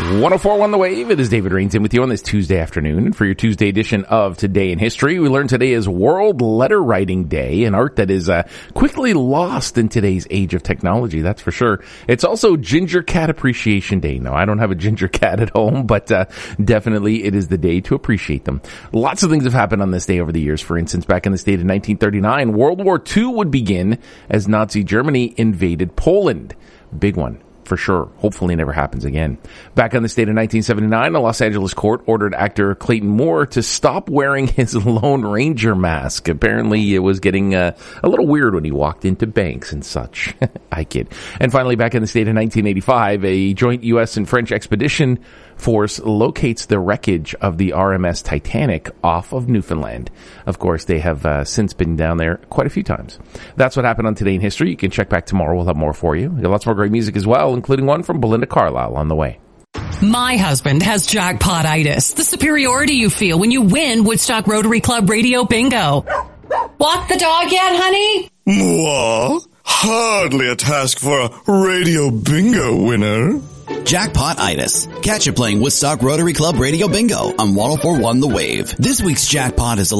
104.1 The Wave. It is David Rains in with you on this Tuesday afternoon. And for your Tuesday edition of Today in History, we learned today is World Letter Writing Day, an art that is quickly lost in today's age of technology, that's for sure. It's also Ginger Cat Appreciation Day. No, I don't have a ginger cat at home, but definitely it is the day to appreciate them. Lots of things have happened on this day over the years. For instance, back in the state of 1939, World War II would begin as Nazi Germany invaded Poland. Big one. For sure. Hopefully never happens again. Back in the state of 1979, a Los Angeles court ordered actor Clayton Moore to stop wearing his Lone Ranger mask. Apparently it was getting a little weird when he walked into banks and such. I kid. And finally, back in the state of 1985, a joint U.S. and French expedition force locates the wreckage of the RMS Titanic off of Newfoundland. Of course, they have since been down there quite a few times. That's what happened on Today in History. You can check back tomorrow. We'll have more for you. We've got lots more great music as well, including one from Belinda Carlisle on the way. My husband has jackpot-itis, the superiority you feel when you win Woodstock Rotary Club Radio Bingo. Walk the dog yet, honey? Mwah. Hardly a task for a Radio Bingo winner. Jackpot-itis. Catch it playing Woodstock Rotary Club Radio Bingo on 104.1 The Wave. This week's jackpot is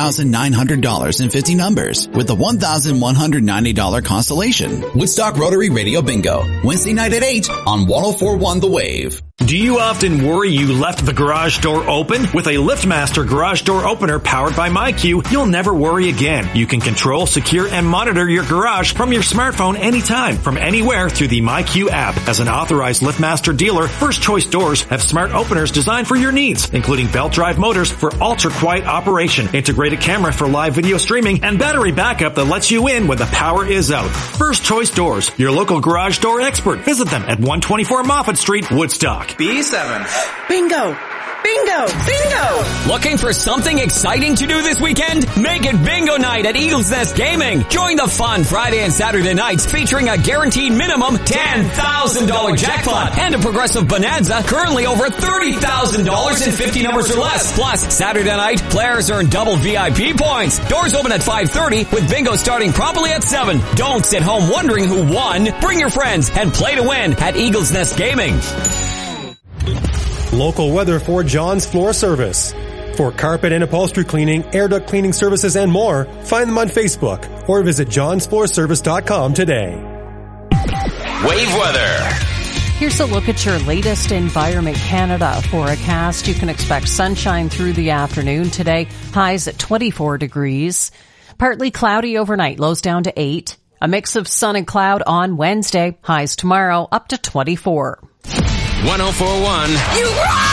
$11,900 in 50 numbers with a $1,190 constellation. Woodstock Rotary Radio Bingo. Wednesday night at 8 on 104.1 The Wave. Do you often worry you left the garage door open? With a LiftMaster garage door opener powered by MyQ, you'll never worry again. You can control, secure, and monitor your garage from your smartphone anytime, from anywhere through the MyQ app. As an authorized LiftMaster dealer, First Choice Doors have smart openers designed for your needs, including belt drive motors for ultra-quiet operation, integrated camera for live video streaming, and battery backup that lets you in when the power is out. First Choice Doors, your local garage door expert. Visit them at 124 Moffett Street, Woodstock. B7. Bingo! Bingo! Bingo! Looking for something exciting to do this weekend? Make it Bingo Night at Eagles Nest Gaming. Join the fun Friday and Saturday nights featuring a guaranteed minimum $10,000 jackpot and a progressive bonanza currently over $30,000 in 50 numbers or less. Plus, Saturday night, players earn double VIP points. Doors open at 5:30 with bingo starting promptly at 7. Don't sit home wondering who won. Bring your friends and play to win at Eagles Nest Gaming. Local weather for John's Floor Service. For carpet and upholstery cleaning, air duct cleaning services, and more, find them on Facebook or visit johnsfloorservice.com today. Wave weather. Here's a look at your latest Environment Canada forecast. You can expect sunshine through the afternoon today. Highs at 24 degrees. Partly cloudy overnight, lows down to 8. A mix of sun and cloud on Wednesday. Highs tomorrow up to 24. 104.1. You rock!